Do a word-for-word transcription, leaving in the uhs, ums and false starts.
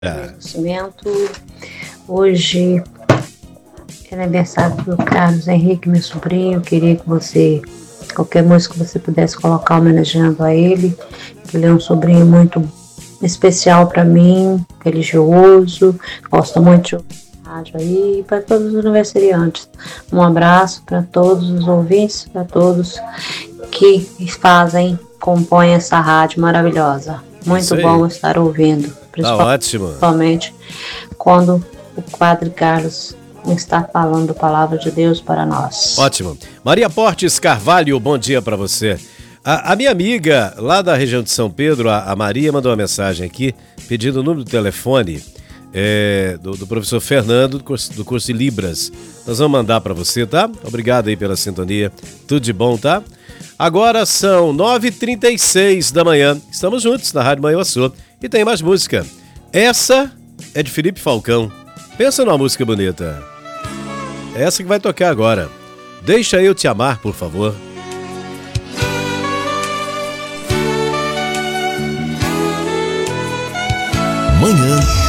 É. Nascimento. Hoje é aniversário do Carlos Henrique, meu sobrinho. Eu queria que você, qualquer música que você pudesse colocar homenageando a ele. Ele é um sobrinho muito especial para mim, religioso, gosta muito de ouvir rádio aí, e para todos os aniversariantes. Um abraço para todos os ouvintes, para todos que fazem, compõem essa rádio maravilhosa. Muito bom estar ouvindo, Tá ótimo. principalmente quando o Padre Carlos está falando a palavra de Deus para nós. Ótimo. Maria Portes Carvalho, bom dia para você. A, a minha amiga lá da região de São Pedro, a, a Maria, mandou uma mensagem aqui pedindo o número do telefone é, do, do professor Fernando do curso, do curso de Libras. Nós vamos mandar para você, tá? Obrigado aí pela sintonia. Tudo de bom, tá? Agora são nove e trinta e seis da manhã. Estamos juntos na Rádio Manhuaçu. E tem mais música. Essa é de Felipe Falcão. Pensa numa música bonita. Essa que vai tocar agora. Deixa eu te amar, por favor. Manhã